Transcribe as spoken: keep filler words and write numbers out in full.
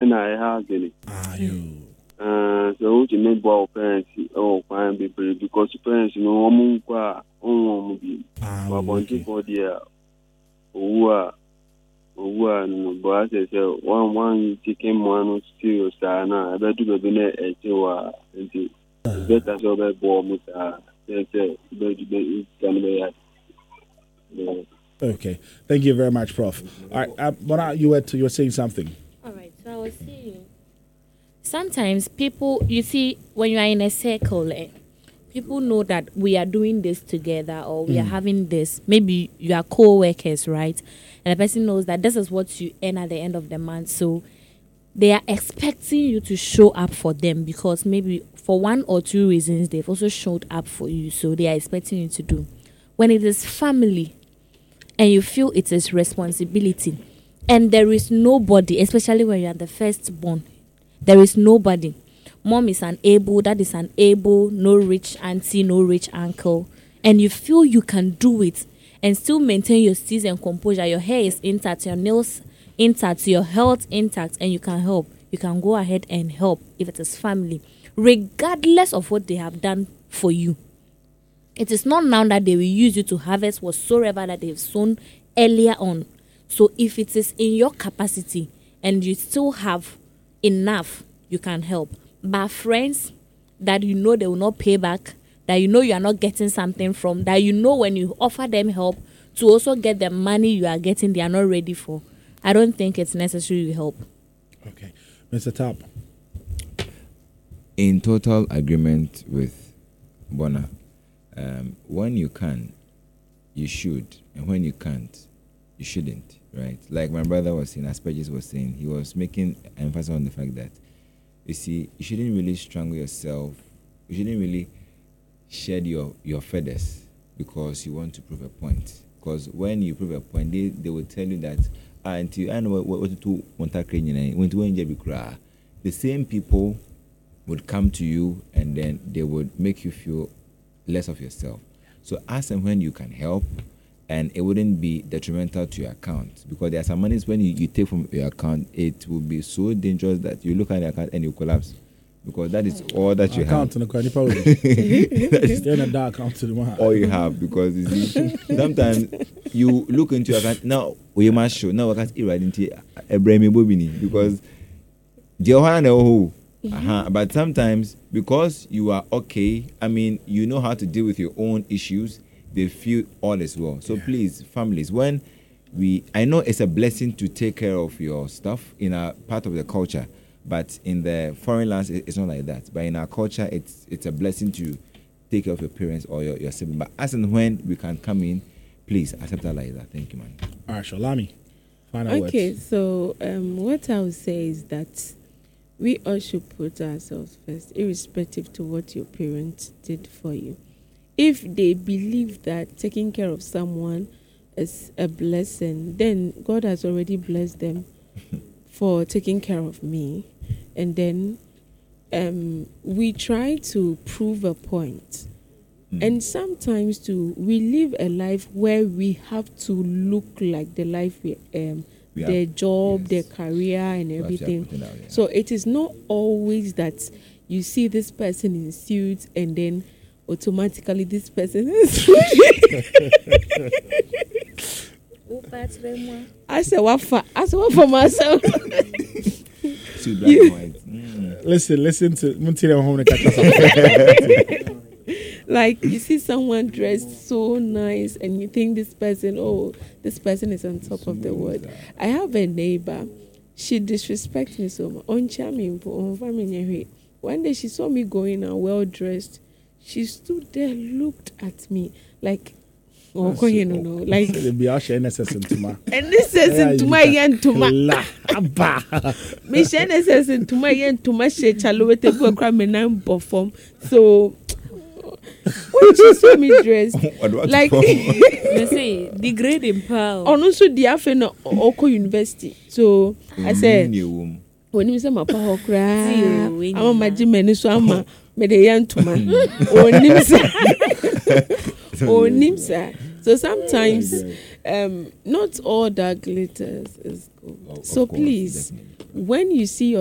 and I have it. Ah, you. Uh, so to make our parents oh fine people because parents you know omu kwa omu bi. Ah, But okay. for the owa owa no but I say one one chicken one still sana. I better do be na ewa nti. Better so be bo mu sa. Say say be be can be ya. Okay. Thank you very much, Prof. All right, uh, Bona, you were you were saying something. All right. So I was saying, sometimes people, you see, when you are in a circle, eh, people know that we are doing this together or we mm. are having this. Maybe you are co-workers, right? And the person knows that this is what you earn at the end of the month. So they are expecting you to show up for them because maybe for one or two reasons they've also showed up for you. So they are expecting you to do. When it is family and you feel it is responsibility and there is nobody, especially when you are the firstborn, there is nobody. Mom is unable, dad is unable, no rich auntie, no rich uncle. And you feel you can do it and still maintain your steeze and composure. Your hair is intact, your nails intact, your health intact, and you can help. You can go ahead and help if it is family, regardless of what they have done for you. It is not now that they will use you to harvest whatsoever that they've sown earlier on. So if it is in your capacity and you still have enough, you can help. But friends that you know they will not pay back, that you know you are not getting something from, that you know when you offer them help to also get the money you are getting, they are not ready for. I don't think it's necessary to help. Okay. Mister Top. In total agreement with Bona, um, when you can, you should. And when you can't, you shouldn't, right? Like my brother was saying, Asperges was saying, he was making emphasis on the fact that, you see, you shouldn't really strangle yourself. You shouldn't really shed your, your feathers because you want to prove a point. Because when you prove a point, they, they will tell you that, ah, until I know what to want to when to the same people would come to you and then they would make you feel less of yourself. So ask them when you can help, and it wouldn't be detrimental to your account, because there are some monies when you, you take from your account, it will be so dangerous that you look at the account and you collapse, because that is all that you account have. Account that is in a dark account to the one. All you have, because you see, sometimes you look into your account now. We must show now. I can't even into a bremi bobini because Johanna oh. Uh-huh. But sometimes, because you are okay, I mean, you know how to deal with your own issues, they feel all is well. So yeah. Please, families, when we, I know it's a blessing to take care of your stuff in a part of the culture, but in the foreign lands, it's not like that. But in our culture, it's it's a blessing to take care of your parents or your, your sibling. But as and when we can come in, please accept that like that. Thank you, man. All right, Shalami, final okay, words. so um, what I would say is that we all should put ourselves first, irrespective to what your parents did for you. If they believe that taking care of someone is a blessing, then God has already blessed them for taking care of me. And then um, we try to prove a point. Mm. And sometimes, too, we live a life where we have to look like the life we um We their have, job, yes. their career, and everything. Out, yeah. So it is not always that you see this person in suits and then automatically this person is. I said, what for? I said, what for myself? mm. Listen, listen to Muntira home. Like, you see someone dressed so nice and you think this person, oh, this person is on top of the world. I have a neighbor. She disrespects me so much. One day she saw me going out well-dressed. She stood there, looked at me like, oh, so, you know, like. Be our share N S S into my. N S S into my yen to my. Me share N S S into my yen to my share chaluete go crime and I'm perform. So. When she saw me dressed, like they say, degrading power. And also the affair of Oko University. So I said, when you say my power cry, I'm a magic man, so I'm a median to man. Or Nimsa. Or Nimsa. So sometimes, um, not all that glitters is gold. So please, when you see your